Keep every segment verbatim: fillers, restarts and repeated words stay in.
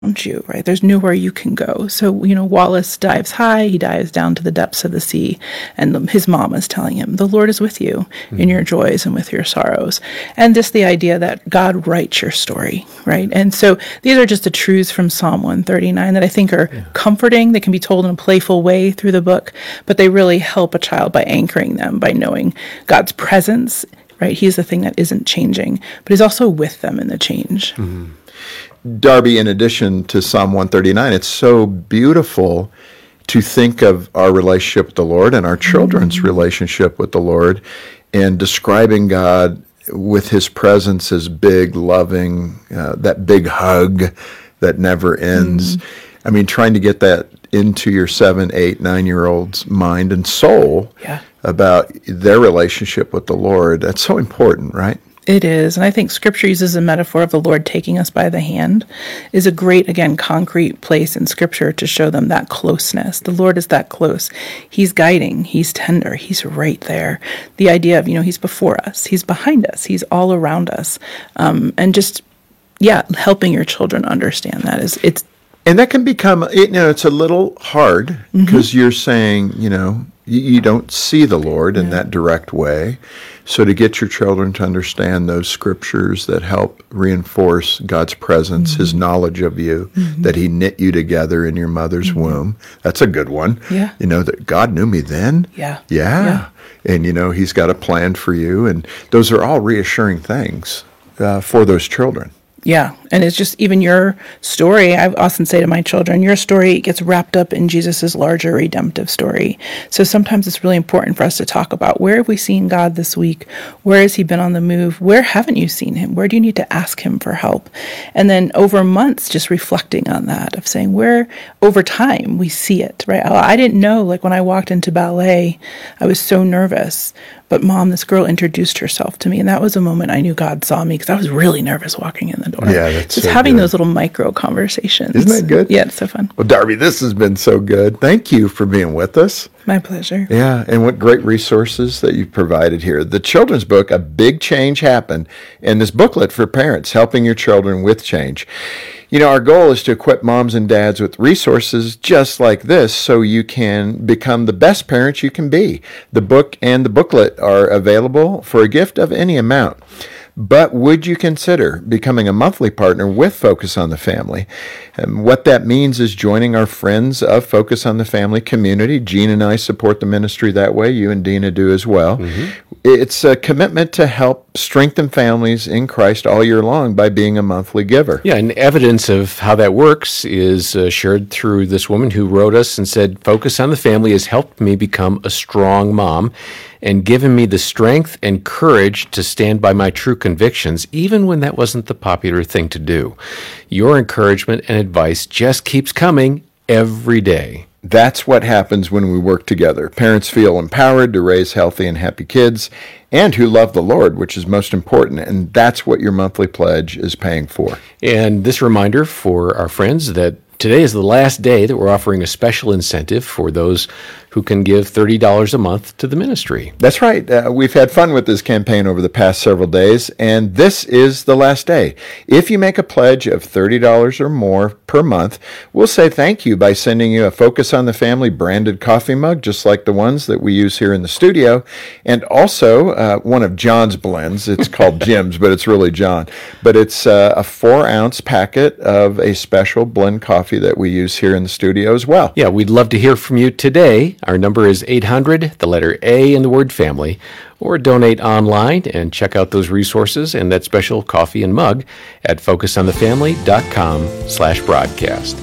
you, right? There's nowhere you can go. So, you know, Wallace dives high, he dives down to the depths of the sea, and the, his mom is telling him, the Lord is with you mm-hmm. in your joys and with your sorrows. And just the idea that God writes your story, right? And so these are just the truths from Psalm one thirty-nine that I think are yeah. comforting. They can be told in a playful way through the book, but they really help a child by anchoring them, by knowing God's presence, right? He's the thing that isn't changing, but he's also with them in the change. Mm-hmm. Darby, in addition to Psalm one thirty-nine, it's so beautiful to think of our relationship with the Lord and our children's mm-hmm. relationship with the Lord, and describing God with his presence as big, loving, uh, that big hug that never ends. Mm-hmm. I mean, trying to get that into your seven, eight, nine-year-old's mind and soul yeah. about their relationship with the Lord. That's so important, right? It is, and I think Scripture uses a metaphor of the Lord taking us by the hand is a great, again, concrete place in Scripture to show them that closeness. The Lord is that close. He's guiding. He's tender. He's right there. The idea of, you know, he's before us. He's behind us. He's all around us. Um, and just, yeah, helping your children understand that is, it's. And that can become, you know, it's a little hard because mm-hmm. you're saying, you know, you, you don't see the Lord in yeah. that direct way. So to get your children to understand those scriptures that help reinforce God's presence, mm-hmm. his knowledge of you, mm-hmm. that he knit you together in your mother's mm-hmm. womb, that's a good one. Yeah. You know, that God knew me then. Yeah. Yeah. yeah. And, you know, he's got a plan for you. And those are all reassuring things uh, for those children. Yeah, and it's just even your story, I often say to my children, your story gets wrapped up in Jesus's larger redemptive story. So sometimes it's really important for us to talk about, where have we seen God this week? Where has he been on the move? Where haven't you seen him? Where do you need to ask him for help? And then over months, just reflecting on that, of saying where over time we see it, right? I didn't know, like when I walked into ballet, I was so nervous. But Mom, this girl introduced herself to me, and that was a moment I knew God saw me, because I was really nervous walking in the door. Yeah, that's Just so having good. Those little micro conversations. Isn't that good? Yeah, it's so fun. Well, Darby, this has been so good. Thank you for being with us. My pleasure. Yeah, and what great resources that you've provided here. The children's book, A Big Change Happened, and this booklet for parents, Helping Your Children with Change. You know, our goal is to equip moms and dads with resources just like this so you can become the best parents you can be. The book and the booklet are available for a gift of any amount. But would you consider becoming a monthly partner with Focus on the Family? And what that means is joining our friends of Focus on the Family community. Gene and I support the ministry that way. You and Dina do as well. Mm-hmm. It's a commitment to help strengthen families in Christ all year long by being a monthly giver. Yeah, and evidence of how that works is uh, shared through this woman who wrote us and said, Focus on the Family has helped me become a strong mom and given me the strength and courage to stand by my true convictions, even when that wasn't the popular thing to do. Your encouragement and advice just keeps coming every day. That's what happens when we work together. Parents feel empowered to raise healthy and happy kids and who love the Lord, which is most important. And that's what your monthly pledge is paying for. And this reminder for our friends that today is the last day that we're offering a special incentive for those who can give thirty dollars a month to the ministry. That's right. Uh, we've had fun with this campaign over the past several days, and this is the last day. If you make a pledge of thirty dollars or more per month, we'll say thank you by sending you a Focus on the Family branded coffee mug, just like the ones that we use here in the studio, and also uh, one of John's blends. It's called Jim's, but it's really John. But it's uh, a four-ounce packet of a special blend coffee that we use here in the studio as well. Yeah, we'd love to hear from you today. Our number is eight hundred, the letter A in the word family, or donate online and check out those resources and that special coffee and mug at focusonthefamily.com slash broadcast.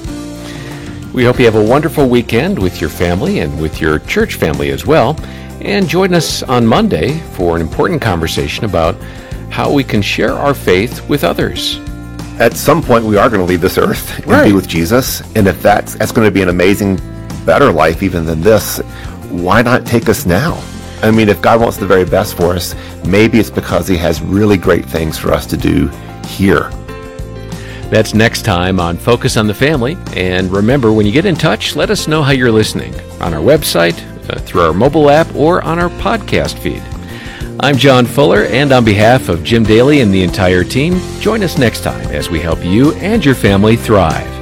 We hope you have a wonderful weekend with your family and with your church family as well. And join us on Monday for an important conversation about how we can share our faith with others. At some point, we are going to leave this earth and right. be with Jesus. And if that's, that's going to be an amazing, better life even than this, why not take us now? I mean, if God wants the very best for us, maybe it's because he has really great things for us to do here. That's next time on Focus on the Family. And remember, when you get in touch, let us know how you're listening on our website, uh, through our mobile app, or on our podcast feed. I'm John Fuller, and on behalf of Jim Daly and the entire team, join us next time as we help you and your family thrive.